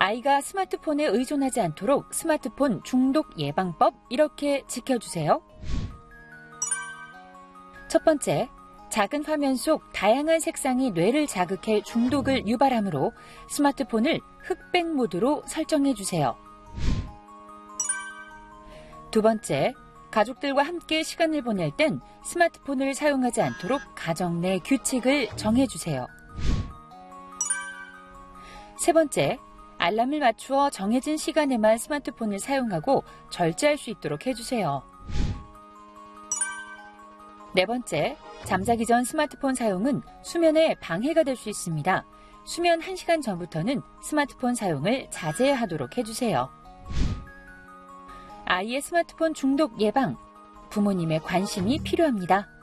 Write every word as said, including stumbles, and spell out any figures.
아이가 스마트폰에 의존하지 않도록 스마트폰 중독 예방법 이렇게 지켜주세요. 첫 번째, 작은 화면 속 다양한 색상이 뇌를 자극해 중독을 유발하므로 스마트폰을 흑백 모드로 설정해주세요. 두 번째, 가족들과 함께 시간을 보낼 땐 스마트폰을 사용하지 않도록 가정 내 규칙을 정해주세요. 세 번째, 알람을 맞추어 정해진 시간에만 스마트폰을 사용하고 절제할 수 있도록 해주세요. 네 번째, 잠자기 전 스마트폰 사용은 수면에 방해가 될 수 있습니다. 수면 한 시간 전부터는 스마트폰 사용을 자제하도록 해주세요. 아이의 스마트폰 중독 예방, 부모님의 관심이 필요합니다.